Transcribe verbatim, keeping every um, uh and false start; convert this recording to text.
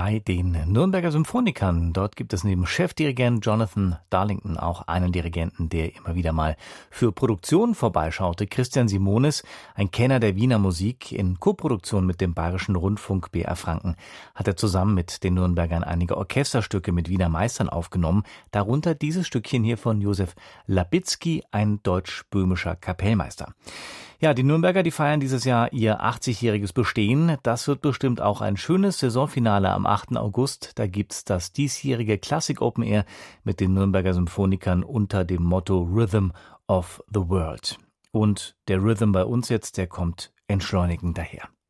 bei den Nürnberger Symphonikern. Dort gibt es neben Chefdirigent Jonathan Darlington auch einen Dirigenten, der immer wieder mal für Produktionen vorbeischaute. Christian Simonis, ein Kenner der Wiener Musik, in Koproduktion mit dem Bayerischen Rundfunk B R Franken hat er zusammen mit den Nürnbergern einige Orchesterstücke mit Wiener Meistern aufgenommen, darunter dieses Stückchen hier von Josef Labitzky, ein deutsch-böhmischer Kapellmeister. Ja, die Nürnberger, die feiern dieses Jahr ihr achtzigjähriges Bestehen. Das wird bestimmt auch ein schönes Saisonfinale am achten August. Da gibt's das diesjährige Classic Open Air mit den Nürnberger Symphonikern unter dem Motto Rhythm of the World. Und der Rhythm bei uns jetzt, der kommt entschleunigend daher.